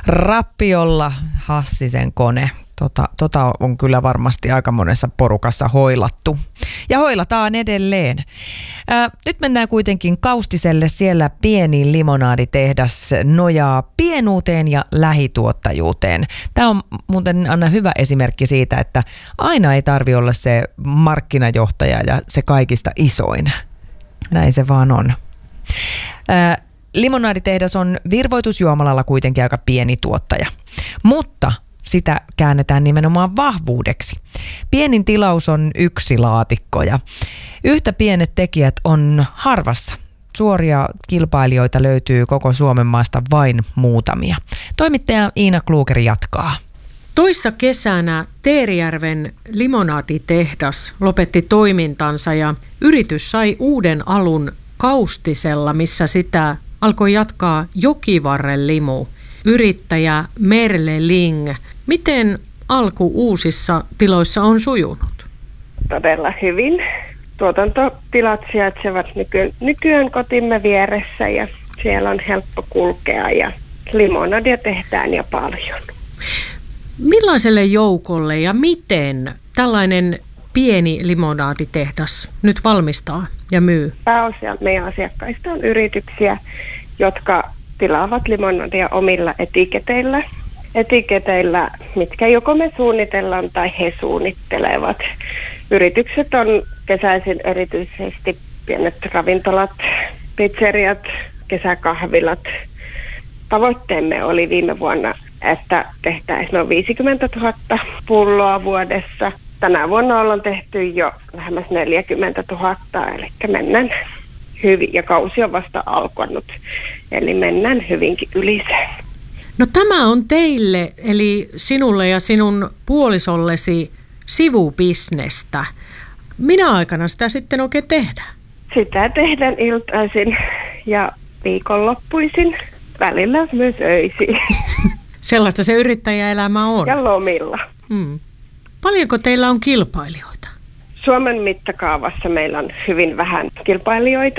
Rappiolla Hassisen kone. Tota on kyllä varmasti aika monessa porukassa hoilattu. Ja hoilataan edelleen. Nyt mennään kuitenkin Kaustiselle. Siellä pieni limonaaditehdas nojaa pienuuteen ja lähituottajuuteen. Tämä on muuten Anna hyvä esimerkki siitä, että aina ei tarvitse olla se markkinajohtaja ja se kaikista isoin. Näin se vaan on. Limonaaditehdas on virvoitusjuomalalla kuitenkin aika pieni tuottaja, mutta sitä käännetään nimenomaan vahvuudeksi. Pienin tilaus on 1 laatikko ja yhtä pienet tekijät on harvassa. Suoria kilpailijoita löytyy koko Suomen maasta vain muutamia. Toimittaja Iina Kluger jatkaa. Toissa kesänä Teerijärven limonaaditehdas lopetti toimintansa ja yritys sai uuden alun Kaustisella, missä sitä alkoi jatkaa Jokivarren limu. Yrittäjä Merle Ling. Miten alku uusissa tiloissa on sujunut? Todella hyvin. Tuotantotilat sijaitsevat nykyään kotimme vieressä ja siellä on helppo kulkea ja limonadia tehdään ja paljon. Millaiselle joukolle ja miten tällainen pieni limonaaditehdas nyt valmistaa ja myy? Pääosa meidän asiakkaista on yrityksiä, jotka tilaavat limonadia omilla etiketeillä. Etiketeillä, mitkä joko me suunnitellaan tai he suunnittelevat. Yritykset on kesäisin erityisesti pienet ravintolat, pizzeriat, kesäkahvilat. Tavoitteemme oli viime vuonna, että tehtäisiin noin 50 000 pulloa vuodessa. Tänä vuonna ollaan tehty jo lähemmäs 40 000, eli mennään hyvin ja kausi on vasta alkanut, eli mennään hyvinkin yli sen. No tämä on teille, eli sinulle ja sinun puolisollesi sivubisnestä. Minä aikana sitä sitten oikein tehdään? Sitä tehdään iltaisin ja viikonloppuisin, välillä myös öisin. Sellaista se yrittäjäelämä on. Ja lomilla. Paljonko teillä on kilpailijoita? Suomen mittakaavassa meillä on hyvin vähän kilpailijoita,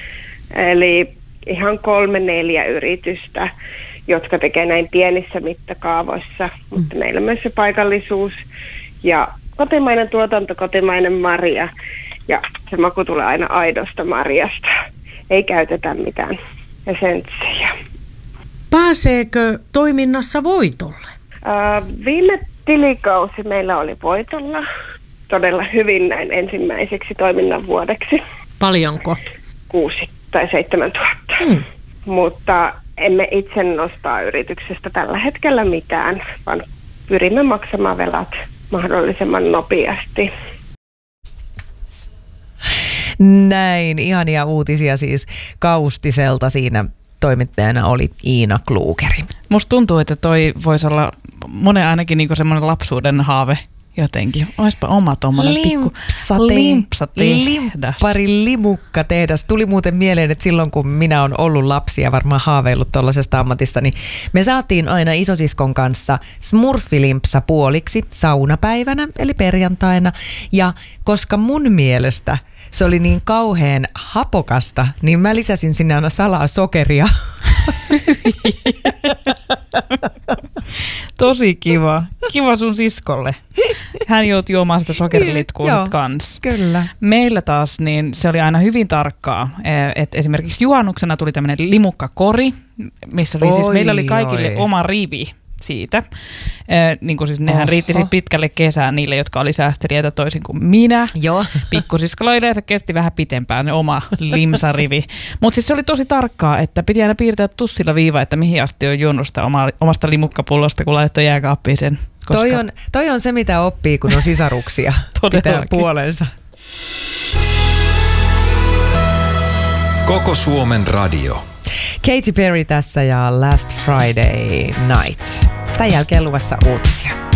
eli ihan 3-4 yritystä, jotka tekee näin pienissä mittakaavoissa, mutta meillä on myös se paikallisuus ja kotimainen tuotanto, kotimainen marja ja se maku tulee aina aidosta marjasta. Ei käytetä mitään esenssejä. Pääseekö toiminnassa voitolle? Viime tilikausi meillä oli voitolla todella hyvin näin ensimmäiseksi toiminnan vuodeksi. Paljonko? 6 tai 7 000. Mutta emme itse nostaa yrityksestä tällä hetkellä mitään, vaan pyrimme maksamaan velat mahdollisimman nopeasti. Näin, ihania uutisia siis Kaustiselta. Siinä toimittajana oli Iina Klugeri. Musta tuntuu, että toi voisi olla monen ainakin niinku semmoinen lapsuuden haave jotenkin. Oispa oma tommoinen pikku limppari limukkatehdas. Tuli muuten mieleen, että silloin kun minä olen ollut lapsi ja varmaan haaveillut tuollaisesta ammatista, niin me saatiin aina isosiskon kanssa smurfilimpsa puoliksi saunapäivänä, eli perjantaina. Ja koska mun mielestä se oli niin kauhean hapokasta, niin mä lisäsin sinne aina salaa sokeria. Tosi kiva. Kiva sun siskolle. Hän joutui juomaan sitä sokerilitkua kanssa. Kyllä. Meillä taas niin se oli aina hyvin tarkkaa. Että esimerkiksi juhannuksena tuli tämmöinen limukkakori, missä oli siis meillä oli kaikille oma rivi siitä. Niin kuin siis nehän riitti sit pitkälle kesään niille, jotka oli säästelijöitä toisin kuin minä. Joo. Pikkusiskolla yleensä kesti vähän pitempään ne oma limsarivi. Mutta siis se oli tosi tarkkaa, että piti aina piirtää tussilla viiva, että mihin asti on juonut sitä omasta limukkapullosta, kun laittoi jääkaappiin sen. Koska Toi on se, mitä oppii, kun on sisaruksia. Pitää puolensa. Koko Suomen radio. Katy Perry tässä ja Last Friday Night. Tämän jälkeen luvassa uutisia.